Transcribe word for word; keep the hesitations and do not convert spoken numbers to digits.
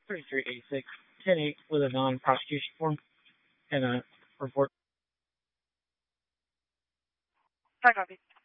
thirty-three eighty-six ten eight with a non-prosecution form and a report. I copy.